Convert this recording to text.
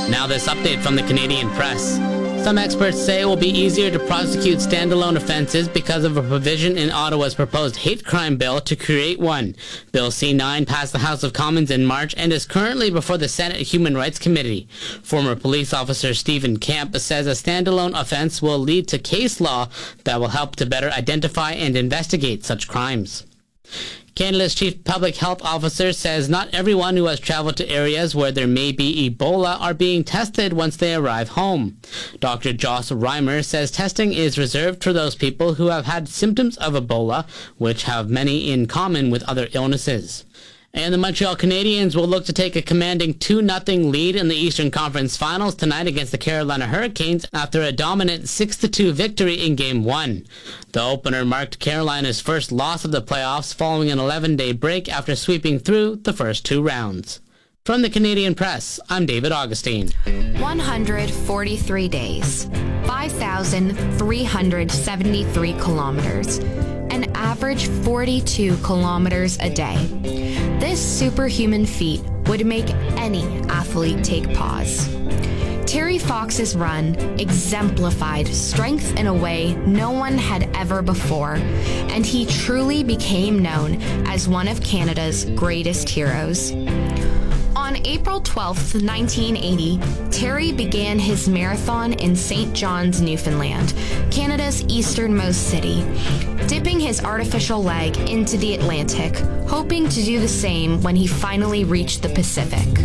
Now this update from the Canadian Press. Some experts say it will be easier to prosecute standalone offenses because of a provision in Ottawa's proposed hate crime bill to create one. Bill C-9 passed the House of Commons in March and is currently before the Senate Human Rights Committee. Former police officer Stephen Camp says a standalone offense will lead to case law that will help to better identify and investigate such crimes. Canada's chief public health officer says not everyone who has traveled to areas where there may be Ebola are being tested once they arrive home. Dr. Joss Reimer says testing is reserved for those people who have had symptoms of Ebola, which have many in common with other illnesses. And the Montreal Canadiens will look to take a commanding 2-0 lead in the Eastern Conference Finals tonight against the Carolina Hurricanes after a dominant 6-2 victory in Game 1. The opener marked Carolina's first loss of the playoffs following an 11-day break after sweeping through the first 2 rounds. From the Canadian Press, I'm David Augustine. 143 days, 5,373 kilometers, an average 42 kilometers a day. This superhuman feat would make any athlete take pause. Terry Fox's run exemplified strength in a way no one had ever before, and he truly became known as one of Canada's greatest heroes. On April 12, 1980, Terry began his marathon in St. John's, Newfoundland, Canada's easternmost city, dipping his artificial leg into the Atlantic, hoping to do the same when he finally reached the Pacific.